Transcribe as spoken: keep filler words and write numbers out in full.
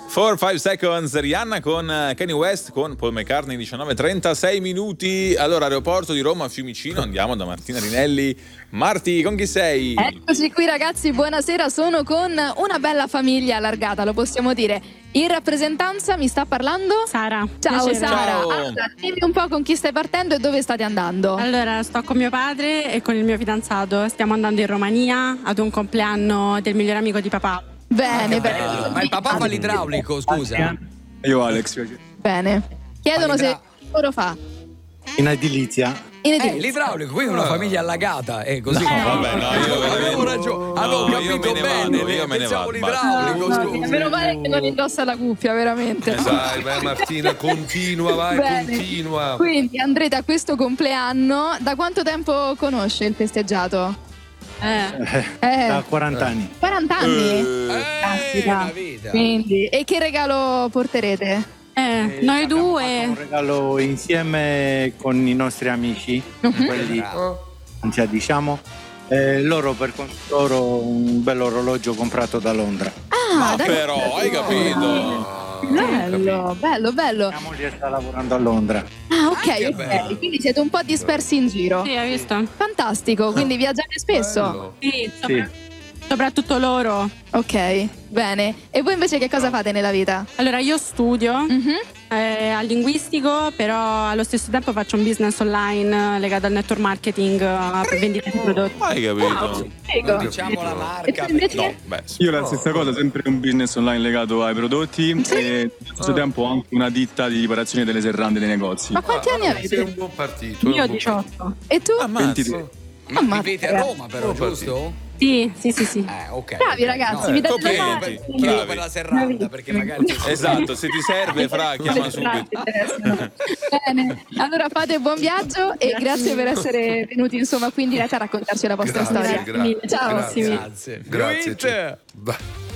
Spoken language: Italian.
four five seconds, Rihanna con Kanye West con Paul McCartney, diciannove e trentasei minuti. Allora, aeroporto di Roma a Fiumicino, andiamo da Martina Rinelli. Marti, con chi sei? Eccoci qui ragazzi, buonasera, sono con una bella famiglia allargata, lo possiamo dire. In rappresentanza mi sta parlando Sara. Ciao Piacere. Sara. Ciao. Allora, dimmi un po' con chi stai partendo e dove state andando. Allora, sto con mio padre e con il mio fidanzato. Stiamo andando in Romania ad un compleanno del migliore amico di papà. Bene, Ah, bene. ma il papà fa l'idraulico, scusa. Io Alex, Bene. Chiedono se Allora- che lavoro fa. in edilizia. In Eh, edilizia. l'idraulico, qui è una famiglia allagata, è così. No, vabbè, no, io avevo ragione. Avevo No, io capito me ne bene, vado, io me ne pensavo vado, l'idraulico, No, scusa. meno male che non indossa la cuffia, veramente. Vai, vai Martina, continua, vai, Bene. continua. Quindi andrete a questo compleanno. Da quanto tempo conosce il festeggiato? Eh. Eh, Da quaranta anni. quaranta anni? Eh, Caspita. una vita. Quindi, e che regalo porterete? Eh, noi Un due. regalo insieme con i nostri amici, quelli anzi diciamo. Eh, loro per conto loro un bello orologio comprato da Londra. Ah, Ma dai. però, hai capito? Bello, bello, bello. Mia moglie sta lavorando a Londra. Ah, ok, che ok. bello. Quindi siete un po' dispersi in giro. Sì, hai visto? Fantastico, quindi viaggiate spesso. Sì, sopra- Sì. soprattutto loro. Ok, bene. E voi invece che cosa fate nella vita? Allora, io studio Mhm. eh, al linguistico, però allo stesso tempo faccio un business online legato al network marketing eh, per vendita di prodotti. Hai capito? Prego. Non diciamo la E marca. tu invece? No, beh, Io la stessa cosa, sempre un business online legato ai prodotti e allo stesso tempo anche una ditta di riparazione delle serrande dei negozi. Ma quanti anni Sei avete? un buon partito. è un Io buon diciotto. E tu? ammazza. ventidue. Ma Ammazza, vivete a ragazzi. Roma però, Oh, giusto? Sì, sì, sì, sì. Eh, ok. Bravi ok. ragazzi, No, mi date complimenti. da per, fare. chiedo Bravi. per la serranda, perché magari... Esatto, se ti serve, fra, chiama Le subito. frasi interessano. Bene, allora fate buon viaggio e grazie per essere venuti insomma qui in diretta a raccontarci la vostra Grazie, storia. grazie, Ciao. grazie. Grazie. Grazie. Luigi. Vai.